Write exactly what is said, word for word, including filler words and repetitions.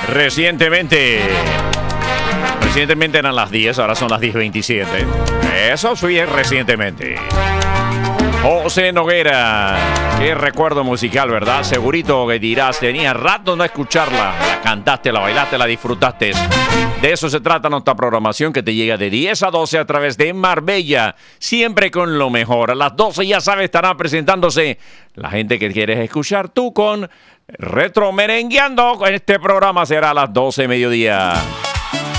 Recientemente. Recientemente eran las diez, ahora son las diez veintisiete. Eso sí, recientemente. José Noguera. Qué recuerdo musical, ¿verdad? Segurito que dirás, tenía rato no escucharla. La cantaste, la bailaste, la disfrutaste. De eso se trata nuestra programación que te llega de diez a doce a través de Marbella. Siempre con lo mejor. A las doce, ya sabes, estará presentándose la gente que quieres escuchar tú con Retro Merengueando. Este programa será a las doce mediodía.